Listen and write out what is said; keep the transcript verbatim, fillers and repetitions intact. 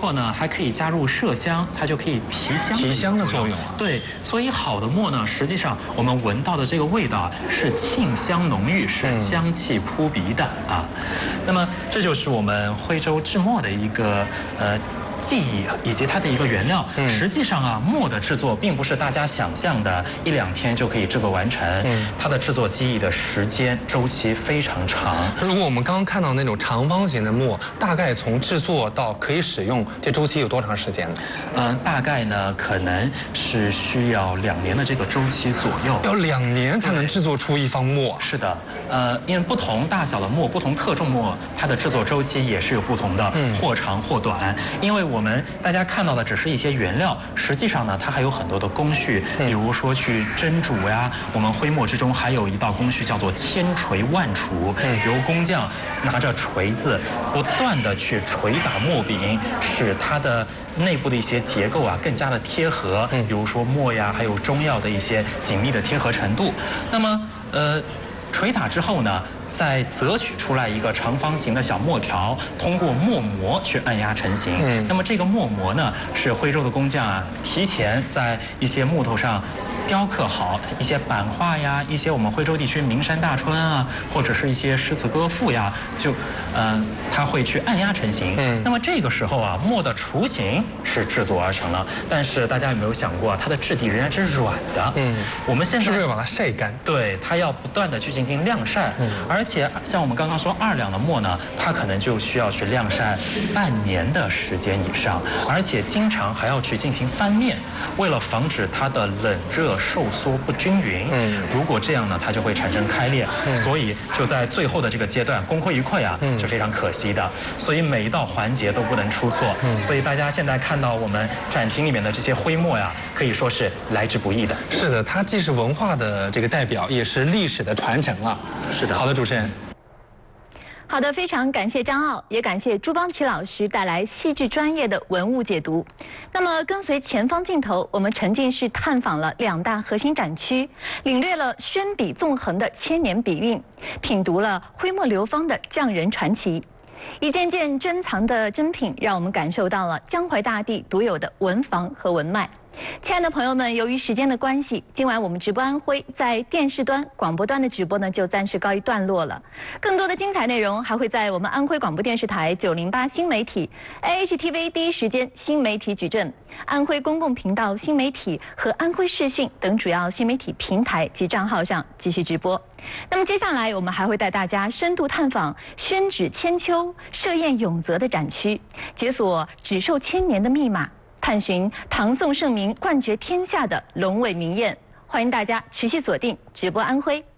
括呢还可以加入麝香，它就可以提香提香的作用啊。 对，所以好的墨呢，实际上我们闻到的这个味道是沁香浓郁，是香气扑鼻的啊。那么这就是我们徽州制墨的一个呃。技艺以及它的一个原料，嗯、实际上啊，墨的制作并不是大家想象的一两天就可以制作完成，嗯、它的制作技艺的时间周期非常长。 如果我们刚刚看到那种长方形的墨，大概从制作到可以使用，这周期有多长时间呢？ 嗯、呃，大概呢可能是需要两年的这个周期左右。 要两年才能制作出一方墨？ 是的，呃，因为不同大小的墨、不同克重墨，它的制作周期也是有不同的，嗯、或长或短，因为。我们大家看到的只是一些原料，实际上呢，它还有很多的工序，比如说去蒸煮呀。我们徽墨之中还有一道工序叫做千锤万杵，由工匠拿着锤子不断的去捶打墨柄，使它的内部的一些结构啊更加的贴合，比如说墨呀，还有中药的一些紧密的贴合程度。那么，呃。捶打之后呢，再择取出来一个长方形的小墨条，通过墨模去按压成型。嗯，那么这个墨模呢，是徽州的工匠啊提前在一些木头上雕刻好一些版画呀，一些我们徽州地区名山大川啊，或者是一些诗词歌赋呀，就呃他会去按压成型。嗯，那么这个时候啊，墨的雏形是制作而成了，但是大家有没有想过，它的质地仍然是软的？嗯，我们现在是不是要把它晒干？ 对，它要不断的去进行晾晒。嗯，而且像我们刚刚说二两的墨呢，它可能就需要去晾晒半年的时间以上，而且经常还要去进行翻面，为了防止它的冷热收缩不均匀。嗯，如果这样呢，它就会产生开裂。嗯，所以就在最后的这个阶段，功亏一篑啊，是非常可惜的。所以每一道环节都不能出错。嗯，所以大家现在看到我们展厅里面的这些徽墨呀，可以说是来之不易的。 是的，它既是文化的这个代表，也是历史的传承了。 是的。 好的，主持人。 好的，非常感谢张傲，也感谢朱邦奇老师带来细致专业的文物解读。那么，跟随前方镜头，我们沉浸式探访了两大核心展区，领略了宣笔纵横的千年笔韵，品读了徽墨流芳的匠人传奇。一件件珍藏的珍品，让我们感受到了江淮大地独有的文房和文脉。亲爱的朋友们，由于时间的关系，今晚我们直播安徽在电视端、广播端的直播呢，就暂时告一段落了。更多的精彩内容还会在我们安徽广播电视台九零八新媒体、A H T V 第一时间新媒体矩阵、安徽公共频道新媒体和安徽视讯等主要新媒体平台及账号上继续直播。那么接下来我们还会带大家深度探访宣纸千秋、设宴永泽的展区，解锁纸寿千年的密码，探寻唐宋盛名冠绝天下的龙尾名宴。欢迎大家持续锁定直播安徽。